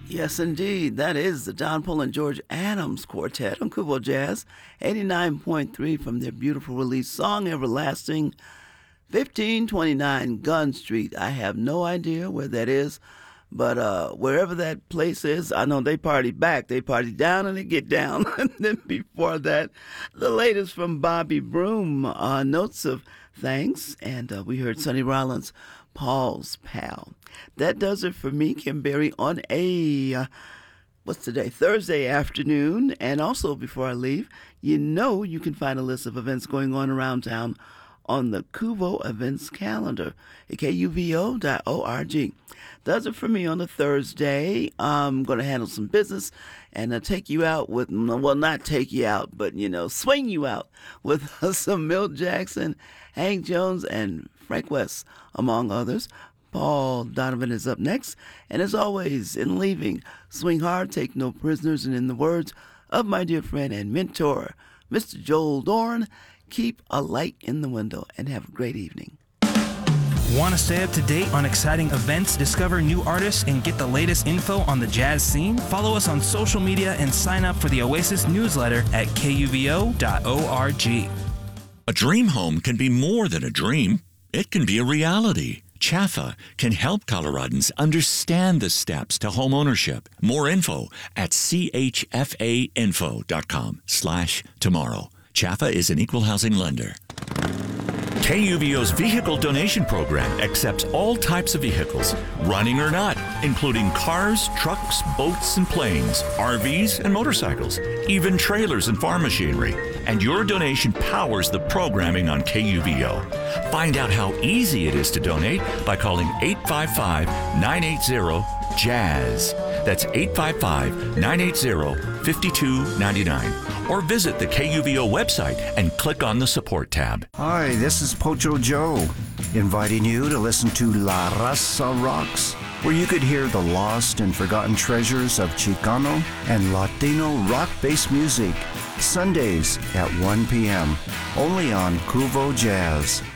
Yes, indeed. That is the Don Paul and George Adams Quartet on Kubo Jazz, 89.3 from their beautiful release, Song Everlasting, 1529 Gun Street. I have no idea where that is, but wherever that place is, I know they party back. They party down and they get down. And then before that, the latest from Bobby Broom, Notes of Thanks, and we heard Sonny Rollins, Paul's Pal. That does it for me, Kim Berry, on a, what's today, Thursday afternoon. And also, before I leave, you know you can find a list of events going on around town on the Kuvo events calendar at kuvo.org. Does it for me on a Thursday. I'm going to handle some business and take you out with, well, not take you out, but, swing you out with some Milt Jackson, Hank Jones, and Frank West, among others. Paul Donovan is up next. And as always, in leaving, swing hard, take no prisoners, and in the words of my dear friend and mentor, Mr. Joel Dorn, keep a light in the window and have a great evening. Want to stay up to date on exciting events, discover new artists, and get the latest info on the jazz scene? Follow us on social media and sign up for the Oasis newsletter at kuvo.org. A dream home can be more than a dream. It can be a reality. Chaffa can help Coloradans understand the steps to home ownership. More info at chfainfo.com/tomorrow. Chaffa is an equal housing lender. KUVO's vehicle donation program accepts all types of vehicles, running or not, including cars, trucks, boats, and planes, RVs and motorcycles, even trailers and farm machinery. And your donation powers the programming on KUVO. Find out how easy it is to donate by calling 855-980-JAZZ. That's 855-980-5299. Or visit the KUVO website and click on the support tab. Hi, this is Pocho Joe, inviting you to listen to La Raza Rocks, where you could hear the lost and forgotten treasures of Chicano and Latino rock-based music, Sundays at 1 p.m., only on Kuvo Jazz.